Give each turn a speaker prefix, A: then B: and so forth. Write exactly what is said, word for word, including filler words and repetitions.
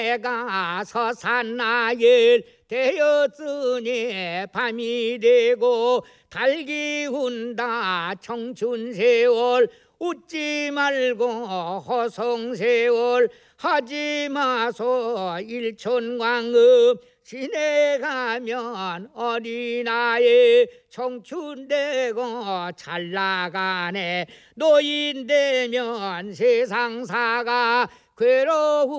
A: 내가 서산나일 되었으니 밤이 되고 달기 운다 청춘 세월 웃지 말고 허송 세월 하지 마소 일천광음 지내가면 어린아이 청춘 되고 잘 나가네 노인 되면 세상사가 괴로운